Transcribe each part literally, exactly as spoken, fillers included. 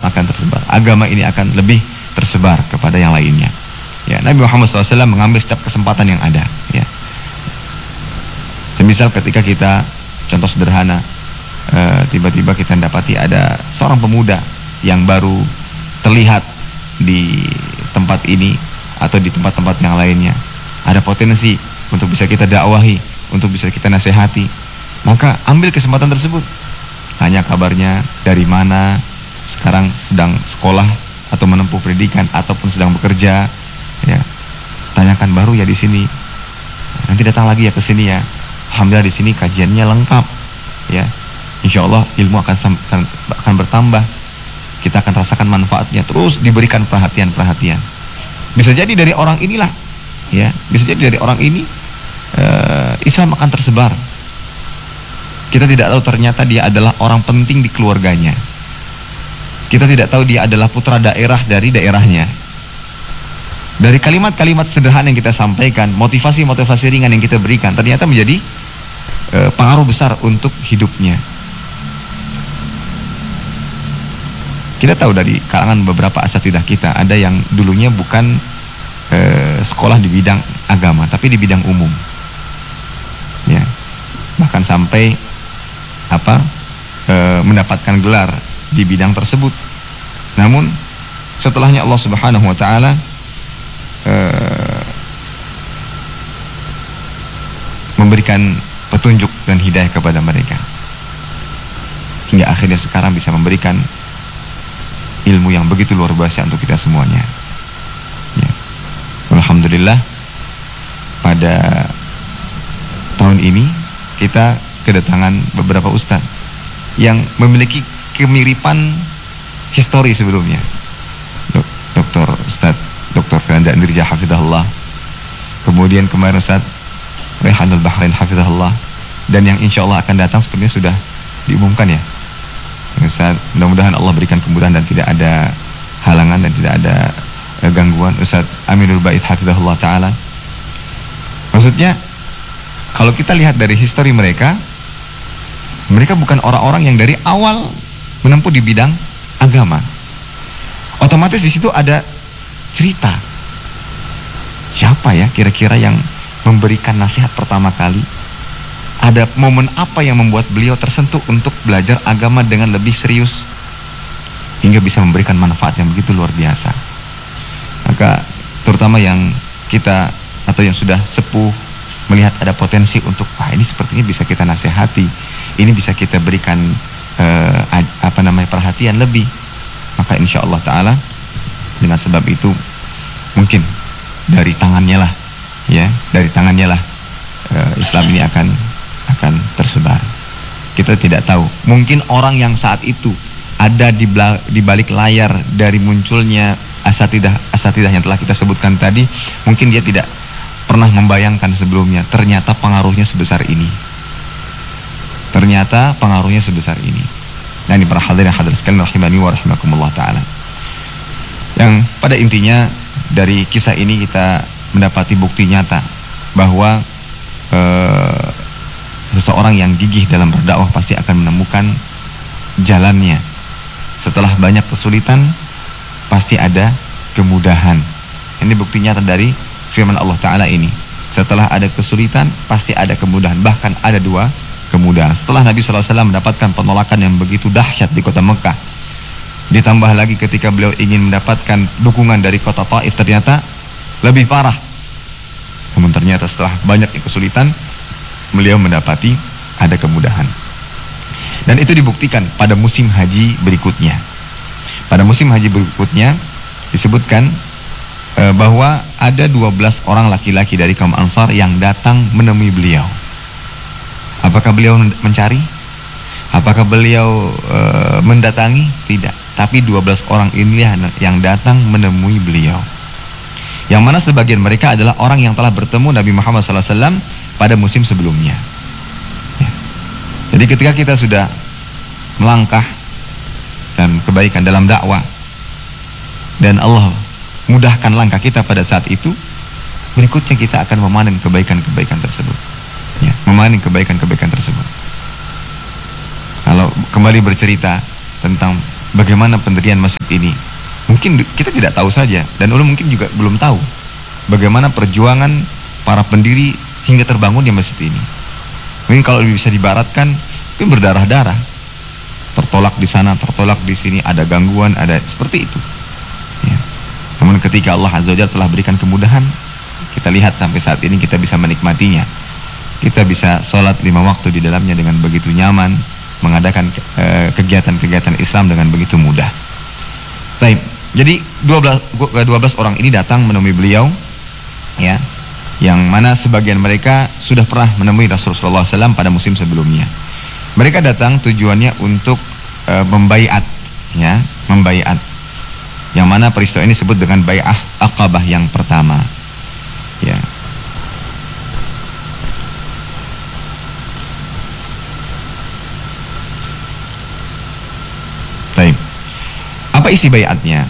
akan tersebar. Agama ini akan lebih tersebar kepada yang lainnya. Ya, Nabi Muhammad shallallahu alaihi wasallam mengambil setiap kesempatan yang ada. Ya. Semisal ketika kita, contoh sederhana, uh, tiba-tiba kita dapati ada seorang pemuda yang baru terlihat di tempat ini atau di tempat-tempat yang lainnya, ada potensi untuk bisa kita dakwahi, untuk bisa kita nasihati, maka ambil kesempatan tersebut. Tanya kabarnya, dari mana, sekarang sedang sekolah atau menempuh pendidikan ataupun sedang bekerja, ya. Tanyakan, baru ya di sini, nanti datang lagi ya ke sini ya. Alhamdulillah di sini kajiannya lengkap, ya. Insya Allah ilmu akan akan bertambah. Kita akan rasakan manfaatnya, terus diberikan perhatian-perhatian. Bisa jadi dari orang inilah, ya, bisa jadi dari orang ini uh, Islam akan tersebar. Kita tidak tahu ternyata dia adalah orang penting di keluarganya. Kita tidak tahu dia adalah putra daerah dari daerahnya. Dari kalimat-kalimat sederhana yang kita sampaikan, motivasi-motivasi ringan yang kita berikan, ternyata menjadi uh, pengaruh besar untuk hidupnya. Kita tahu dari kalangan beberapa asatidzah kita, ada yang dulunya bukan e, sekolah di bidang agama, tapi di bidang umum, ya, bahkan sampai apa e, mendapatkan gelar di bidang tersebut. Namun setelahnya Allah Subhanahu Wa Taala e, memberikan petunjuk dan hidayah kepada mereka, hingga akhirnya sekarang bisa memberikan ilmu yang begitu luar biasa untuk kita semuanya. Ya. Alhamdulillah pada tahun ini kita kedatangan beberapa ustadz yang memiliki kemiripan histori sebelumnya. Doktor Ustadz Doktor Firanda Andirja hafizahullah. Kemudian kemarin Ustadz Rehanul Bahrain hafizahullah, dan yang insya Allah akan datang sepertinya sudah diumumkan ya. Ustaz, mudah-mudahan Allah berikan kemudahan dan tidak ada halangan dan tidak ada uh, gangguan. Ustaz Aminul Bait hafizahullah ta'ala. Maksudnya, kalau kita lihat dari histori mereka, mereka bukan orang-orang yang dari awal menempuh di bidang agama. Otomatis di situ ada cerita. Siapa ya kira-kira yang memberikan nasihat pertama kali? Ada momen apa yang membuat beliau tersentuh untuk belajar agama dengan lebih serius hingga bisa memberikan manfaat yang begitu luar biasa. Maka terutama yang kita atau yang sudah sepuh melihat ada potensi untuk, wah ini sepertinya bisa kita nasihati, ini bisa kita berikan eh, apa namanya perhatian lebih, maka insya Allah Ta'ala dengan sebab itu mungkin dari tangannya lah, ya, dari tangannya lah eh, Islam ini akan akan tersebar. Kita tidak tahu, mungkin orang yang saat itu ada di, di balik layar dari munculnya asatidzah asatidzah yang telah kita sebutkan tadi, mungkin dia tidak pernah membayangkan sebelumnya ternyata pengaruhnya sebesar ini. Ternyata pengaruhnya sebesar ini. Nah, ini para hadirin hadirat sekalian rahimani wa rahimakumullah taala. Yang pada intinya dari kisah ini kita mendapati bukti nyata bahwa eh, seseorang yang gigih dalam berdakwah pasti akan menemukan jalannya. Setelah banyak kesulitan, pasti ada kemudahan. Ini bukti nyata dari firman Allah Ta'ala ini. Setelah ada kesulitan, pasti ada kemudahan. Bahkan ada dua kemudahan. Setelah Nabi shallallahu alaihi wasallam mendapatkan penolakan yang begitu dahsyat di kota Mekah, ditambah lagi ketika beliau ingin mendapatkan dukungan dari kota Taif, ternyata lebih parah. Namun ternyata setelah banyak kesulitan, beliau mendapati ada kemudahan. Dan itu dibuktikan pada musim haji berikutnya. Pada musim haji berikutnya disebutkan e, bahwa ada dua belas orang laki-laki dari kaum Ansar yang datang menemui beliau. Apakah beliau mencari? Apakah beliau e, mendatangi? Tidak. Tapi dua belas orang inilah yang datang menemui beliau. Yang mana sebagian mereka adalah orang yang telah bertemu Nabi Muhammad shallallahu alaihi wasallam pada musim sebelumnya. Ya. Jadi ketika kita sudah melangkah dan kebaikan dalam dakwah dan Allah mudahkan langkah kita pada saat itu, berikutnya kita akan memanen kebaikan-kebaikan tersebut. Ya, memanen kebaikan-kebaikan tersebut. Kalau kembali bercerita tentang bagaimana pendirian masjid ini. Mungkin kita tidak tahu saja, dan ulun mungkin juga belum tahu bagaimana perjuangan para pendiri hingga terbangunnya masjid ini. Mungkin kalau bisa dibaratkan, itu berdarah-darah, tertolak di sana, tertolak di sini, ada gangguan, ada seperti itu. Ya. Namun ketika Allah Azza wa Jalla telah berikan kemudahan, kita lihat sampai saat ini kita bisa menikmatinya. Kita bisa sholat lima waktu di dalamnya dengan begitu nyaman, mengadakan eh, kegiatan-kegiatan Islam dengan begitu mudah. Baik. Jadi dua belas orang ini datang menemui beliau, ya, yang mana sebagian mereka sudah pernah menemui Rasulullah shallallahu alaihi wasallam pada musim sebelumnya. Mereka datang tujuannya untuk e, membaiat, ya, membaiat. Yang mana peristiwa ini disebut dengan bai'ah Aqabah yang pertama, ya. Baik. Apa isi baiatnya?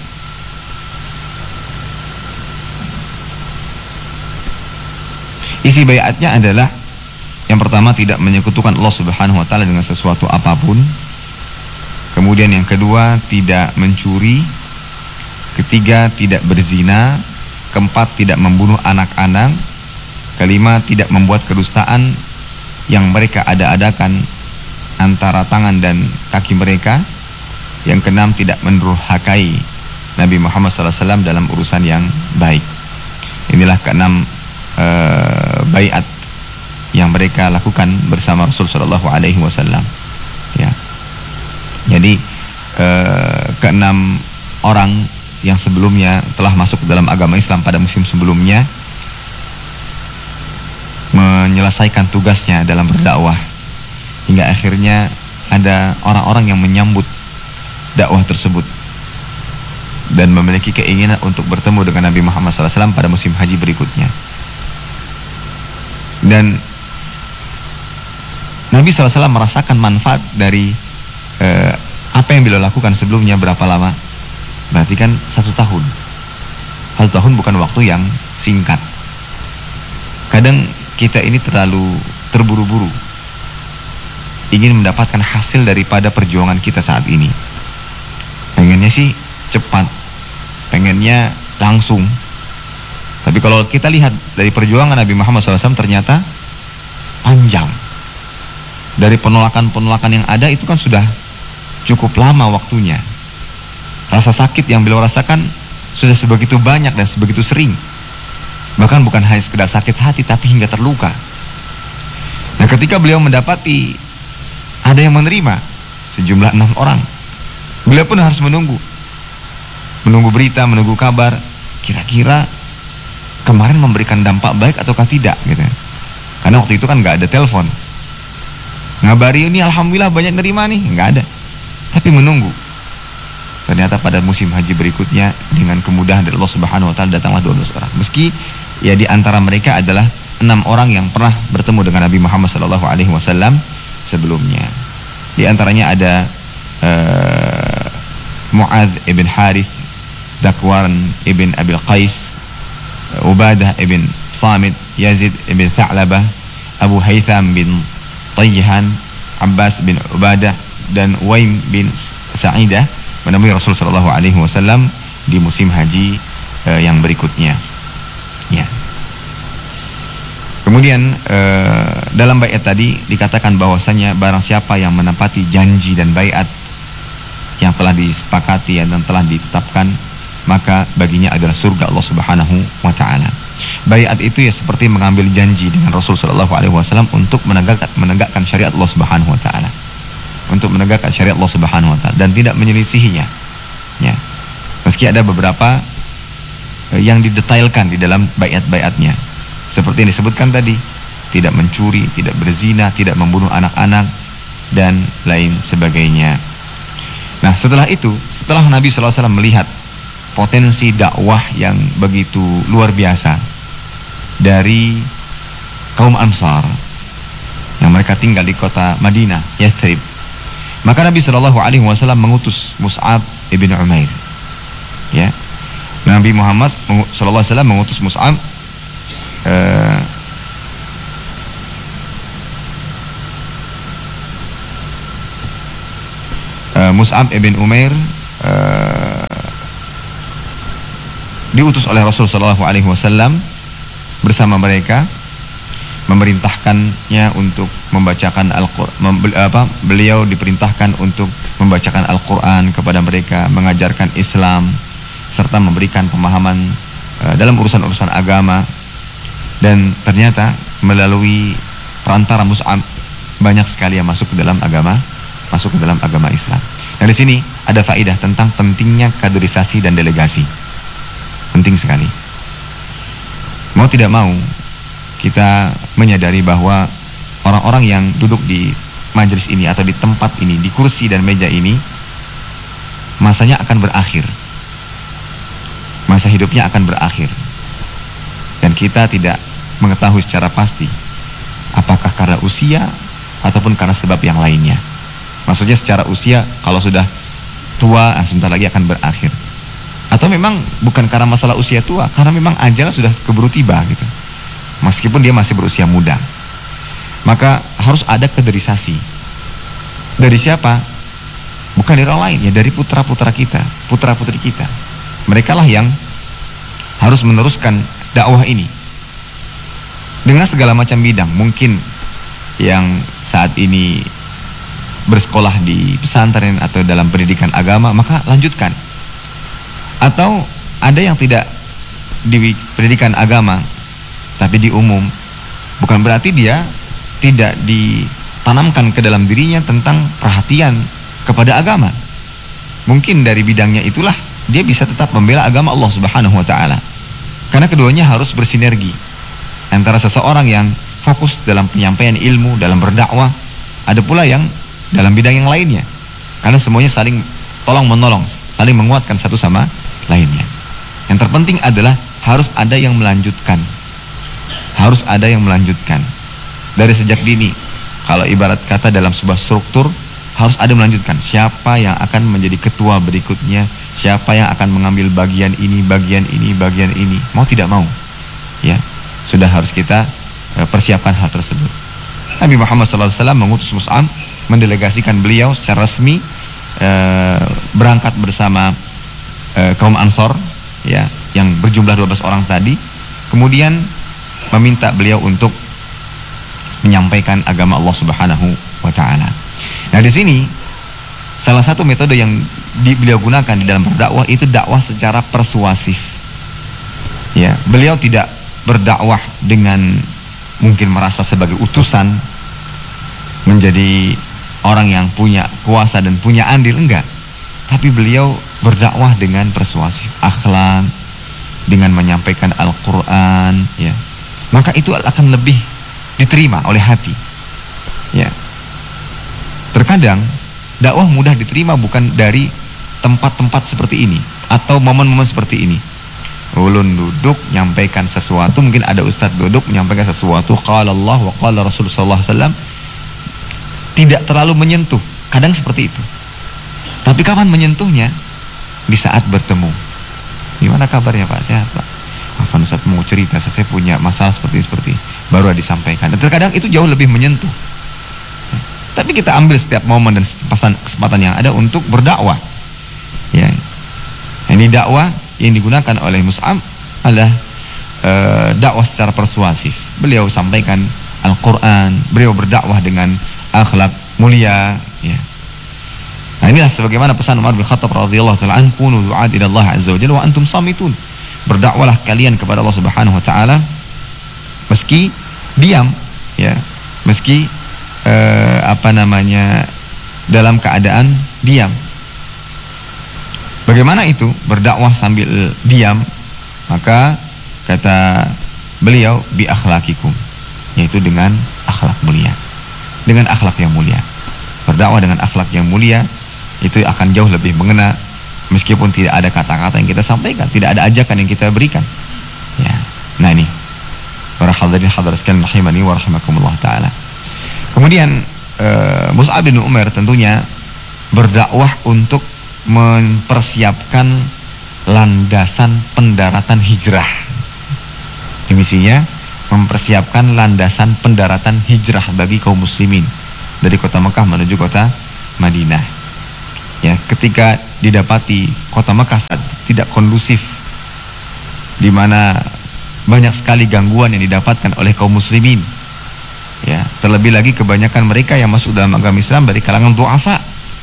Isi baiatnya adalah yang pertama, tidak menyekutukan Allah Subhanahu wa taala dengan sesuatu apapun. Kemudian yang kedua, tidak mencuri. Ketiga, tidak berzina. Keempat, tidak membunuh anak-anak. Kelima, tidak membuat kedustaan yang mereka ada-adakan antara tangan dan kaki mereka. Yang keenam, tidak mendurhakai Nabi Muhammad shallallahu alaihi wasallam dalam urusan yang baik. Inilah keenam Uh, baiat yang mereka lakukan bersama Rasul Shallallahu Alaihi Wasallam. Ya, jadi uh, keenam orang yang sebelumnya telah masuk dalam agama Islam pada musim sebelumnya menyelesaikan tugasnya dalam berdakwah hingga akhirnya ada orang-orang yang menyambut dakwah tersebut dan memiliki keinginan untuk bertemu dengan Nabi Muhammad shallallahu alaihi wasallam pada musim haji berikutnya. Dan Nabi shallallahu alaihi wasallam merasakan manfaat dari eh, apa yang beliau lakukan sebelumnya. Berapa lama? Berarti kan satu tahun. Satu tahun bukan waktu yang singkat. Kadang kita ini terlalu terburu-buru, ingin mendapatkan hasil daripada perjuangan kita saat ini. Pengennya sih cepat, pengennya langsung. Tapi kalau kita lihat dari perjuangan Nabi Muhammad shallallahu alaihi wasallam ternyata panjang. Dari penolakan-penolakan yang ada itu kan sudah cukup lama waktunya. Rasa sakit yang beliau rasakan sudah sebegitu banyak dan sebegitu sering. Bahkan bukan hanya sekedar sakit hati, tapi hingga terluka. Nah, ketika beliau mendapati ada yang menerima, sejumlah enam orang, beliau pun harus menunggu. Menunggu berita, menunggu kabar. Kira-kira kemarin memberikan dampak baik ataukah tidak gitu. Karena waktu itu kan nggak ada telepon. Ngabari ini alhamdulillah banyak nerima nih, nggak ada. Tapi menunggu. Ternyata pada musim haji berikutnya dengan kemudahan dari Allah Subhanahu wa taala datanglah dua belas orang. Meski ya di antara mereka adalah enam orang yang pernah bertemu dengan Nabi Muhammad sallallahu alaihi wasallam sebelumnya. Di antaranya ada uh, Mu'adz ibn Harith, Dakwan ibn Abil Qais, Ubadah ibn Samit, Yazid ibn Tha'labah, Abu Haytham bin Tayyihan, Abbas bin Ubadah, dan Waim bin Sa'idah menemui Rasul sallallahu alaihi wasallam di musim haji uh, yang berikutnya. Ya. Kemudian uh, dalam baiat tadi dikatakan bahwasanya barang siapa yang menepati janji dan baiat yang telah disepakati dan telah ditetapkan, maka baginya adalah surga Allah Subhanahu wa taala. Baiat itu ya seperti mengambil janji dengan Rasul sallallahu alaihi wasallam untuk menegakkan menegakkan syariat Allah Subhanahu wa taala. Untuk menegakkan syariat Allah Subhanahu wa taala dan tidak menyelisihinya. Ya. Meski ada beberapa eh, yang didetailkan di dalam baiat-baiatnya. Seperti yang disebutkan tadi, tidak mencuri, tidak berzina, tidak membunuh anak-anak dan lain sebagainya. Nah, setelah itu, setelah Nabi sallallahu alaihi wasallam melihat potensi dakwah yang begitu luar biasa dari kaum Ansar yang mereka tinggal di kota Madinah, Yathrib, maka Nabi Shallallahu Alaihi Wasallam mengutus Mus'ab ibn Umair. Ya, Nabi Muhammad Shallallahu Alaihi Wasallam mengutus Mus'ab uh, uh, Mus'ab ibn Umair uh, diutus oleh Rasul sallallahu alaihi wasallam bersama mereka, memerintahkannya untuk membacakan Al-Qur'an. Apa, beliau diperintahkan untuk membacakan Al-Qur'an kepada mereka, mengajarkan Islam serta memberikan pemahaman uh, dalam urusan-urusan agama. Dan ternyata melalui perantara Mus'ab banyak sekali yang masuk ke dalam agama, masuk ke dalam agama Islam. Nah, di sini ada faedah tentang pentingnya kaderisasi dan delegasi. Penting sekali. Mau tidak mau kita menyadari bahwa orang-orang yang duduk di majelis ini atau di tempat ini, di kursi dan meja ini, masanya akan berakhir. Masa hidupnya akan berakhir. Dan kita tidak mengetahui secara pasti apakah karena usia ataupun karena sebab yang lainnya. Maksudnya secara usia, kalau sudah tua, nah sebentar lagi akan berakhir. Atau memang bukan karena masalah usia tua, karena memang ajal sudah keburu tiba gitu. Meskipun dia masih berusia muda. Maka harus ada kaderisasi. Dari siapa? Bukan dari orang lain, ya dari putra-putra kita, putra-putri kita. Mereka lah yang harus meneruskan dakwah ini. Dengan segala macam bidang. Mungkin yang saat ini bersekolah di pesantren atau dalam pendidikan agama, maka lanjutkan. Atau ada yang tidak di pendidikan agama tapi di umum, bukan berarti dia tidak ditanamkan ke dalam dirinya tentang perhatian kepada agama. Mungkin dari bidangnya itulah dia bisa tetap membela agama Allah Subhanahu wa taala. Karena keduanya harus bersinergi. Antara seseorang yang fokus dalam penyampaian ilmu, dalam berdakwah, ada pula yang dalam bidang yang lainnya. Karena semuanya saling tolong menolong, saling menguatkan satu sama lainnya. Yang terpenting adalah harus ada yang melanjutkan. Harus ada yang melanjutkan. Dari sejak dini, kalau ibarat kata dalam sebuah struktur, harus ada yang melanjutkan. Siapa yang akan menjadi ketua berikutnya, siapa yang akan mengambil bagian ini, bagian ini, bagian ini. Mau tidak mau, ya sudah harus kita persiapkan hal tersebut. Nabi Muhammad shallallahu alaihi wasallam mengutus Mus'ab, mendelegasikan beliau secara resmi e, berangkat bersama e, kaum Ansor, ya, yang berjumlah dua belas orang tadi. Kemudian meminta beliau untuk menyampaikan agama Allah Subhanahu wa taala. Nah, di sini salah satu metode yang di, beliau gunakan di dalam berdakwah itu dakwah secara persuasif. Ya, beliau tidak berdakwah dengan mungkin merasa sebagai utusan, menjadi orang yang punya kuasa dan punya andil, enggak. Tapi beliau berdakwah dengan persuasif, akhlak, dengan menyampaikan Al-Quran, ya. Maka itu akan lebih diterima oleh hati, ya. Terkadang dakwah mudah diterima bukan dari tempat-tempat seperti ini atau momen-momen seperti ini. Ulun duduk menyampaikan sesuatu, mungkin ada ustadz duduk menyampaikan sesuatu, qala Allah wa qala Rasulullah sallallahu alaihi wasallam, tidak terlalu menyentuh. Kadang seperti itu. Tapi kapan menyentuhnya? Di saat bertemu. Gimana kabarnya Pak? Sehat Pak? Apa Ustaz mau cerita, saya punya masalah seperti seperti baru disampaikan. Dan terkadang itu jauh lebih menyentuh. Tapi kita ambil setiap momen dan kesempatan yang ada untuk berdakwah. Ya. Ini dakwah yang digunakan oleh Mus'ab adalah e, dakwah secara persuasif. Beliau sampaikan Al-Quran, beliau berdakwah dengan akhlak mulia, ya. Nah, inilah sebagaimana pesan Umar bin Khattab radhiyallahu ta'ala anhu, kunu du'at ila Allah azza wa jalla wa antum samitun. Berdakwalah kalian kepada Allah Subhanahu wa taala meski diam, ya. Meski e, apa namanya dalam keadaan diam. Bagaimana itu berdakwah sambil diam? Maka kata beliau bi akhlaqikum, yaitu dengan akhlak mulia. Dengan akhlak yang mulia. Berdakwah dengan akhlak yang mulia itu akan jauh lebih mengena meskipun tidak ada kata-kata yang kita sampaikan, tidak ada ajakan yang kita berikan. Ya. Nah, ini para hadirin hadirat sekalian rahimani wa rahimakumullah taala. Kemudian uh, Mus'ab bin Umair tentunya berdakwah untuk mempersiapkan landasan pendaratan hijrah. Misinya mempersiapkan landasan pendaratan hijrah bagi kaum muslimin dari kota Mekah menuju kota Madinah. Ya, ketika didapati kota Mekah saat tidak kondusif, di mana banyak sekali gangguan yang didapatkan oleh kaum muslimin. Ya, terlebih lagi kebanyakan mereka yang masuk dalam agama Islam dari kalangan du'afa.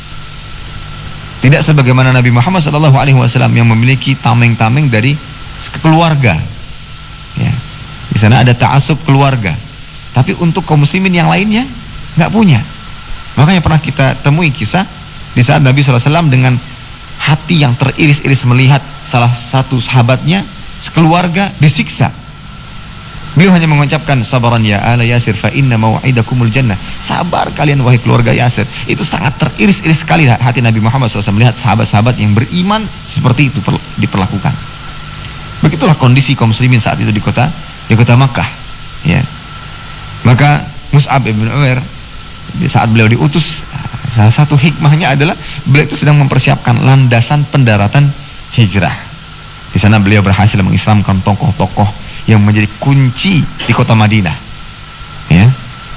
Tidak sebagaimana Nabi Muhammad shallallahu alaihi wasallam yang memiliki tameng-tameng dari keluarga. Ya, di sana ada ta'assub keluarga. Tapi untuk kaum muslimin yang lainnya nggak punya. Makanya pernah kita temui kisah di saat Nabi shallallahu alaihi wasallam dengan hati yang teriris-iris melihat salah satu sahabatnya sekeluarga disiksa. Beliau hanya mengucapkan, sabaran ya ala Yasir fa inna mau'idakumul jannah. Sabar kalian wahai keluarga Yasir. Itu sangat teriris-iris sekali hati Nabi Muhammad shallallahu alaihi wasallam melihat sahabat-sahabat yang beriman seperti itu diperlakukan. Begitulah kondisi kaum muslimin saat itu di kota di kota Makkah. Ya. Maka Mus'ab ibn Umair di saat beliau diutus, salah satu hikmahnya adalah beliau itu sedang mempersiapkan landasan pendaratan hijrah. Di sana beliau berhasil mengislamkan tokoh-tokoh yang menjadi kunci di kota Madinah. Ya.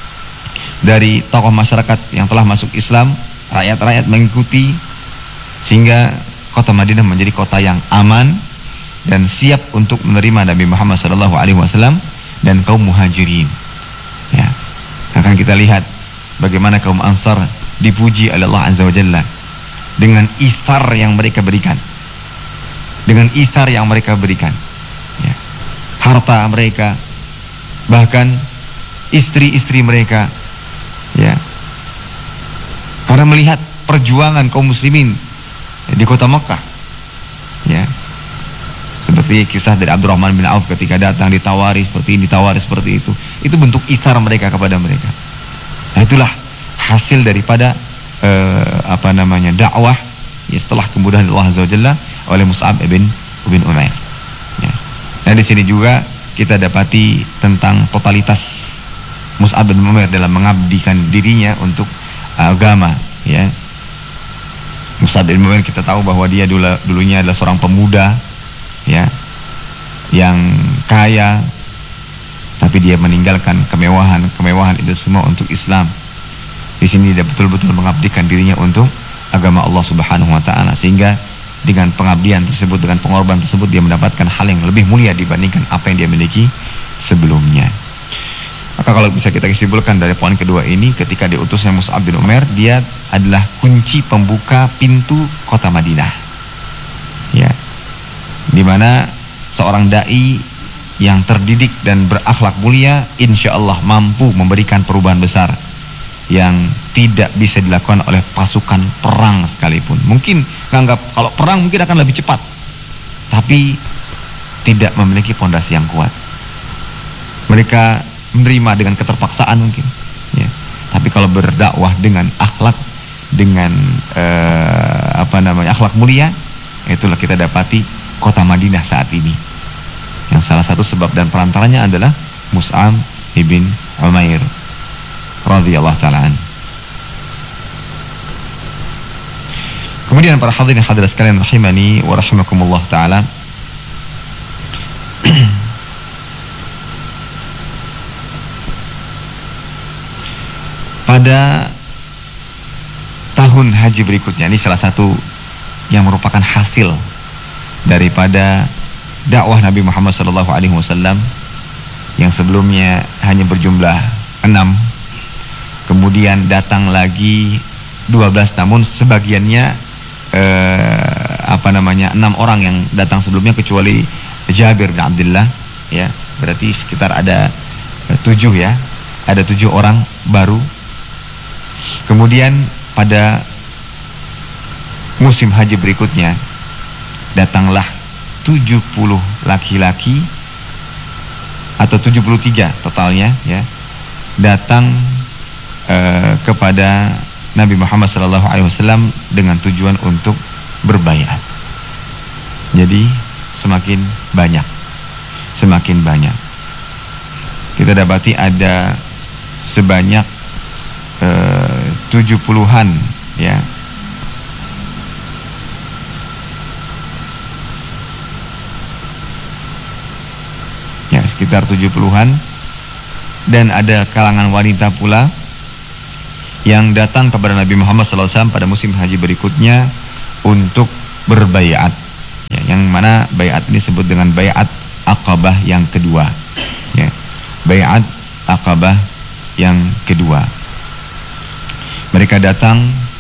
Dari tokoh masyarakat yang telah masuk Islam, rakyat-rakyat mengikuti, sehingga kota Madinah menjadi kota yang aman dan siap untuk menerima Nabi Muhammad shallallahu alaihi wasallam dan kaum muhajirin. Ya. Akan kita lihat bagaimana kaum Ansar dipuji oleh Allah Azza wa Jalla dengan ithar yang mereka berikan. Dengan ithar yang mereka berikan. Ya. Harta mereka, bahkan istri-istri mereka. Ya. Karena melihat perjuangan kaum muslimin di kota Mekah. Ya. Seperti kisah dari Abdurrahman bin Auf ketika datang ditawari seperti ini, ditawari seperti itu. Itu bentuk ithar mereka kepada mereka. Nah, itulah hasil daripada uh, apa namanya dakwah ya, setelah kemudahan Allah Azza wa Jalla oleh Mus'ab ibn ibn Umair. Ya. Dan di sini juga kita dapati tentang totalitas Mus'ab bin Umair dalam mengabdikan dirinya untuk agama. Ya. Mus'ab bin Umair kita tahu bahwa dia dulu, dulunya adalah seorang pemuda, ya, yang kaya, tapi dia meninggalkan kemewahan kemewahan itu semua untuk Islam. Di sini dia betul-betul mengabdikan dirinya untuk agama Allah Subhanahu wa taala, sehingga dengan pengabdian tersebut, dengan pengorbanan tersebut, dia mendapatkan hal yang lebih mulia dibandingkan apa yang dia miliki sebelumnya. Maka kalau bisa kita simpulkan dari poin kedua ini, ketika diutusnya Mus'ab bin Umair, dia adalah kunci pembuka pintu kota Madinah. Ya. Di mana seorang dai yang terdidik dan berakhlak mulia insya Allah mampu memberikan perubahan besar yang tidak bisa dilakukan oleh pasukan perang sekalipun. Mungkin menganggap kalau perang mungkin akan lebih cepat, tapi tidak memiliki pondasi yang kuat. Mereka menerima dengan keterpaksaan mungkin, ya. Tapi kalau berdakwah dengan akhlak, dengan eh, apa namanya akhlak mulia, itulah kita dapati kota Madinah saat ini. Yang salah satu sebab dan perantaranya adalah Mus'ab ibn Umair radhiyallahu ta'ala. Kemudian para hadirin hadirat sekalian rahimani wa rahimakumullah ta'ala, pada tahun haji berikutnya, ini salah satu yang merupakan hasil daripada dakwah Nabi Muhammad shallallahu alaihi wasallam yang sebelumnya hanya berjumlah enam, kemudian datang lagi dua belas, namun sebagiannya eh, apa namanya enam orang yang datang sebelumnya kecuali Jabir bin Abdullah, ya, berarti sekitar ada eh, tujuh ya, ada tujuh orang baru. Kemudian pada musim haji berikutnya datanglah tujuh puluh laki-laki atau tujuh puluh tiga totalnya, ya, datang uh, kepada Nabi Muhammad shallallahu alaihi wasallam dengan tujuan untuk berbaiat. Jadi semakin banyak, semakin banyak. Kita dapati ada sebanyak uh, tujuh puluhan, ya. Ya, sekitar tujuh puluhan, dan ada kalangan wanita pula yang datang kepada Nabi Muhammad shallallahu alaihi wasallam pada musim haji berikutnya untuk berbaiat, ya, yang mana baiat ini disebut dengan baiat Aqabah yang kedua, ya, baiat Aqabah yang kedua. Mereka datang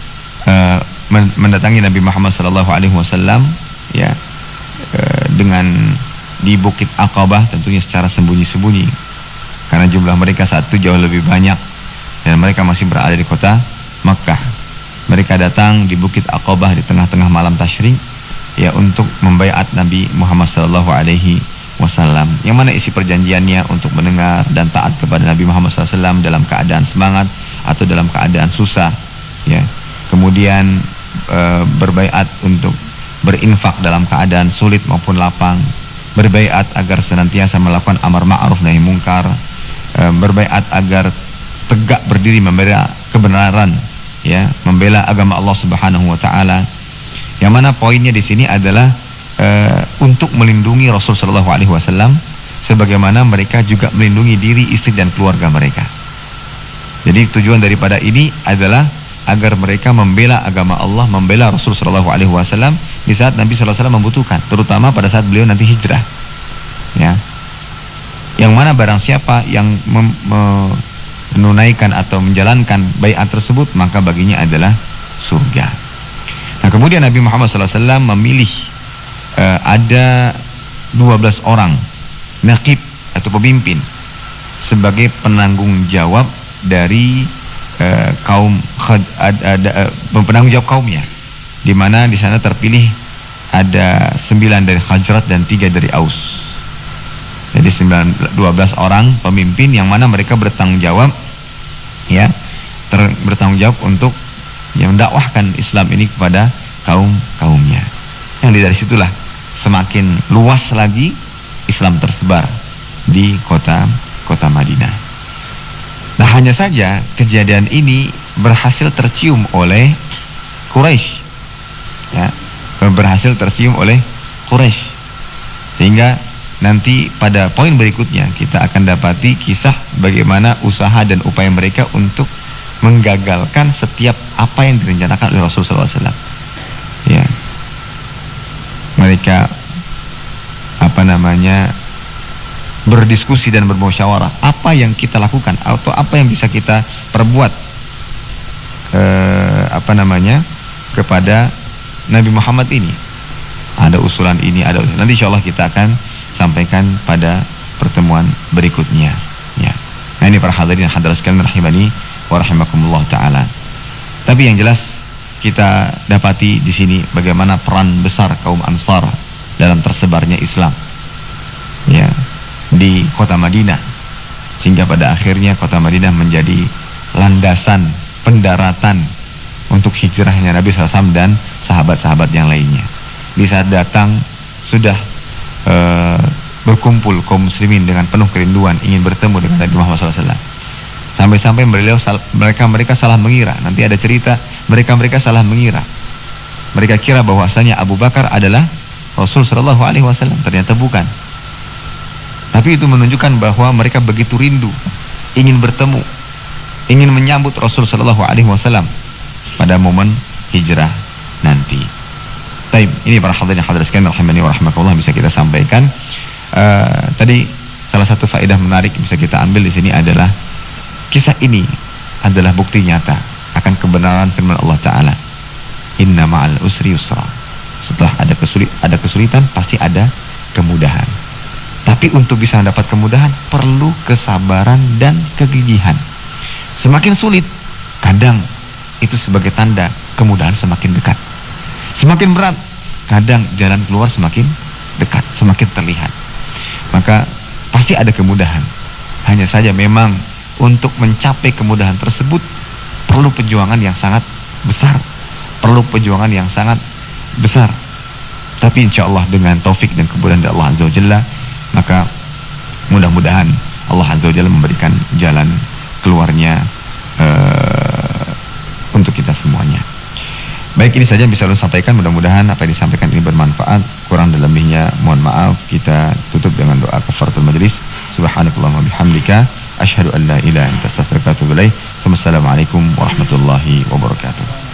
uh, mendatangi Nabi Muhammad shallallahu alaihi wasallam, ya, uh, dengan di Bukit Aqabah, tentunya secara sembunyi-sembunyi karena jumlah mereka saat itu jauh lebih banyak dan mereka masih berada di kota Makkah. Mereka datang di Bukit Aqabah di tengah-tengah malam tasyrik, ya, untuk membaiat Nabi Muhammad shallallahu alaihi wasallam, yang mana isi perjanjiannya untuk mendengar dan taat kepada Nabi Muhammad shallallahu alaihi wasallam dalam keadaan semangat atau dalam keadaan susah, ya. Kemudian e, berbaiat untuk berinfak dalam keadaan sulit maupun lapang, berbaiat agar senantiasa melakukan amar ma'ruf nahi mungkar, e, berbaiat agar tegak berdiri membela kebenaran, ya, membela agama Allah Subhanahu wa taala. Yang mana poinnya di sini adalah uh, untuk melindungi Rasul sallallahu alaihi wasallam sebagaimana mereka juga melindungi diri, istri dan keluarga mereka. Jadi tujuan daripada ini adalah agar mereka membela agama Allah, membela Rasul sallallahu alaihi wasallam di saat Nabi sallallahu alaihi wasallam membutuhkan, terutama pada saat beliau nanti hijrah. Ya. Yang mana barang siapa yang mem, me, menunaikan atau menjalankan baiat tersebut, maka baginya adalah surga. Nah, kemudian Nabi Muhammad shallallahu alaihi wasallam memilih uh, ada dua belas orang naqib atau pemimpin sebagai penanggung jawab dari uh, kaum khad, ad, ad, uh, penanggung jawab kaumnya, di mana di sana terpilih ada sembilan dari Khazraj dan tiga dari Aus. Jadi dua belas orang pemimpin yang mana mereka bertanggung jawab, ya, ter, bertanggung jawab untuk yang mendakwahkan Islam ini kepada kaum-kaumnya. Yang dari situlah semakin luas lagi Islam tersebar di kota kota Madinah. Nah, hanya saja kejadian ini berhasil tercium oleh Quraisy, ya, berhasil tercium oleh Quraisy, sehingga nanti pada poin berikutnya kita akan dapati kisah bagaimana usaha dan upaya mereka untuk menggagalkan setiap apa yang direncanakan oleh Rasul sallallahu alaihi wasallam. Ya, mereka apa namanya berdiskusi dan bermusyawarah apa yang kita lakukan atau apa yang bisa kita perbuat eh, apa namanya kepada Nabi Muhammad ini. Ada usulan ini, ada usulan. Nanti insyaallah kita akan sampaikan pada pertemuan berikutnya, ya. Nah, ini para hadirin hadirat sekalian rahimani wa rahimakumullah taala. Tapi yang jelas kita dapati di sini bagaimana peran besar kaum Ansar dalam tersebarnya Islam, ya, di kota Madinah, sehingga pada akhirnya kota Madinah menjadi landasan pendaratan untuk hijrahnya Nabi sallallahu alaihi wasallam dan sahabat-sahabat yang lainnya. Di saat datang sudah Uh, berkumpul kaum muslimin dengan penuh kerinduan ingin bertemu dengan Nabi Muhammad sallallahu alaihi wasallam. Sampai-sampai mereka mereka salah mengira. Nanti ada cerita mereka mereka salah mengira. Mereka kira bahwasanya Abu Bakar adalah Rasul sallallahu alaihi wasallam, ternyata bukan. Tapi itu menunjukkan bahwa mereka begitu rindu ingin bertemu, ingin menyambut Rasul sallallahu alaihi wasallam pada momen hijrah nanti. Baik, ini para hadirin hadirat sekalian rahimani wa rahmakumullah bisa kita sampaikan. Uh, tadi salah satu faedah menarik bisa kita ambil di sini adalah kisah ini adalah bukti nyata akan kebenaran firman Allah Taala. Inna ma'al usri yusra. Setelah ada kesulit, ada kesulitan pasti ada kemudahan. Tapi untuk bisa mendapat kemudahan perlu kesabaran dan kegigihan. Semakin sulit, kadang itu sebagai tanda kemudahan semakin dekat. Semakin berat, kadang jalan keluar semakin dekat, semakin terlihat. Maka pasti ada kemudahan. Hanya saja memang untuk mencapai kemudahan tersebut perlu perjuangan yang sangat besar, perlu perjuangan yang sangat besar. Tapi insya Allah dengan taufik dan kemudahan dari Allah Azza wa Jalla, maka mudah-mudahan Allah Azza wa Jalla memberikan jalan keluarnya uh, untuk kita semuanya. Baik, ini saja yang bisa saya sampaikan. Mudah-mudahan apa yang disampaikan ini bermanfaat. Kurang dan lebihnya mohon maaf. Kita tutup dengan doa kafaratul majelis. Subhanakallahumma bihamdika Asyhadu an la ilaha illa anta astaghfiruka wa atubu ilaik. Wassalamualaikum warahmatullahi wabarakatuh.